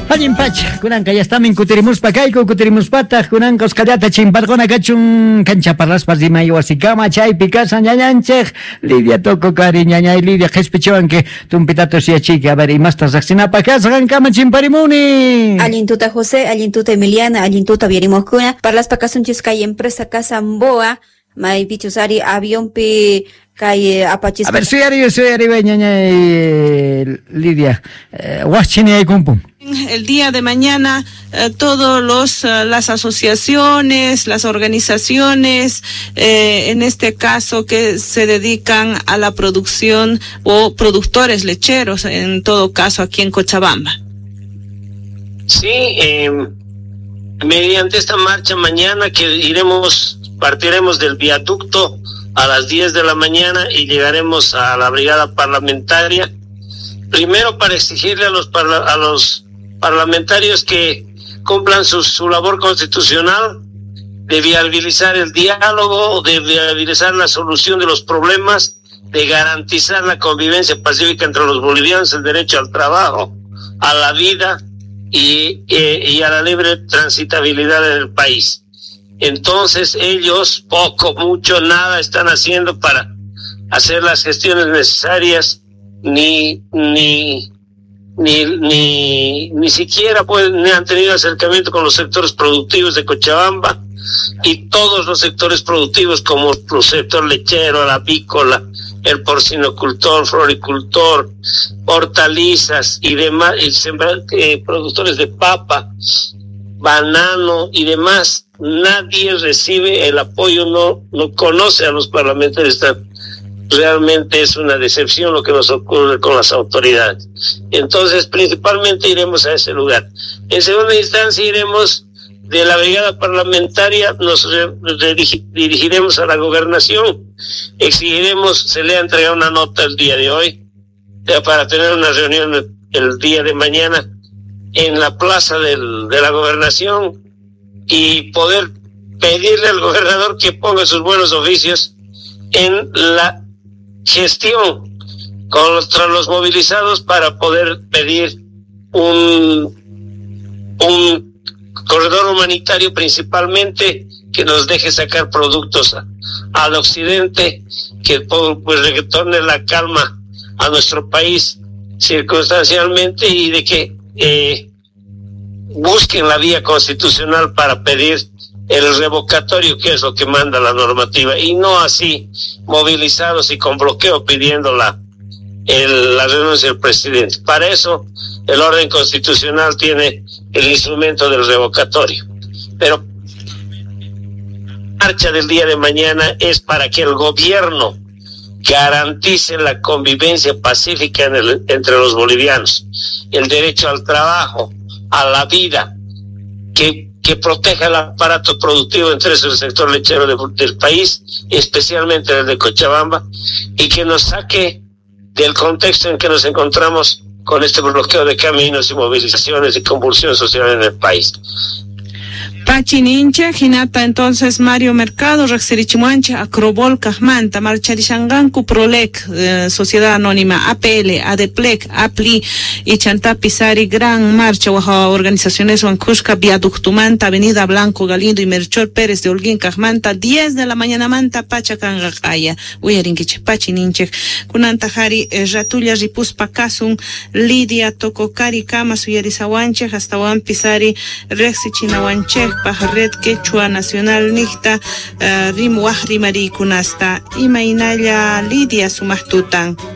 Allin pacha, kunanka ya está kutirimuspa kayku kutirimuspata kunanka Oscarata chimparquna kachun kancha parlaspas dimay wasikama chaypi casa ñañanchej Lidia toko kari ñañay Lidia qhispichiwan que tumpitatos yachiki a ver imastas riqsinapa kasqan kama chimparimuni. Allintuta José, allintuta Emiliana, allintuta vierimuskuna parlaspa kasunchis kay empresa Casa Mboa may bichusari avionpi kay apachis. A ver, suyari ñañay Lidia, huachini ay kumpun. El día de mañana todos las asociaciones, las organizaciones, en este caso que se dedican a la producción o productores lecheros, en todo caso aquí en Cochabamba. Sí, mediante esta marcha mañana partiremos del viaducto a las 10 de la mañana y llegaremos a la brigada parlamentaria, primero para exigirle a los parlamentarios que cumplan su labor constitucional de viabilizar el diálogo, de viabilizar la solución de los problemas, de garantizar la convivencia pacífica entre los bolivianos, el derecho al trabajo, a la vida y a la libre transitabilidad en el país. Entonces ellos poco, mucho, nada están haciendo para hacer las gestiones necesarias, ni siquiera ni han tenido acercamiento con los sectores productivos de Cochabamba y todos los sectores productivos como el sector lechero, la avícola, el porcinocultor, floricultor, hortalizas y demás, productores de papa, banano y demás. Nadie recibe el apoyo, no conoce a los parlamentarios. Realmente es una decepción lo que nos ocurre con las autoridades. Entonces, principalmente iremos a ese lugar. En segunda instancia, iremos de la brigada parlamentaria, nos dirigiremos a la gobernación, exigiremos, se le ha entregado una nota el día de hoy, para tener una reunión el día de mañana en la plaza de la gobernación y poder pedirle al gobernador que ponga sus buenos oficios en la gestión contra los movilizados para poder pedir un corredor humanitario, principalmente que nos deje sacar productos al occidente, que pues retorne la calma a nuestro país circunstancialmente y de que busquen la vía constitucional para pedir el revocatorio, que es lo que manda la normativa, y no así movilizados y con bloqueo pidiendo la renuncia del presidente. Para eso el orden constitucional tiene el instrumento del revocatorio. Pero la marcha del día de mañana es para que el gobierno garantice la convivencia pacífica entre los bolivianos, el derecho al trabajo, a la vida, que proteja el aparato productivo entre el sector lechero del país, especialmente el de Cochabamba, y que nos saque del contexto en que nos encontramos con este bloqueo de caminos y movilizaciones y convulsión social en el país. Pachinincha, Jinata, entonces Mario Mercado, Rexerichimuancha, Acrobol, Cajmanta, Marcharishanganku, Prolec, Sociedad Anónima, APL, ADEPLEC, APLI, y Chantapisari, Gran Marcha, Organizaciones Huancushka, Viaductumanta, Avenida Blanco, Galindo y Melchor Pérez de Holguín, Cajmanta, 10 de la mañana, Manta, Pachacangajaya, Uyarinquiche, Pachininche, Kunantahari, Ratulla, Ripuspa, Kasun, Lidia, Tococari, Kama, Suyarizahuanche, hasta Pisari, Rexichinhuanche, Pajarret Quechua Nacional Nicta Rimwah Rimari Kunasta Imainaya Lidia Sumahtutan.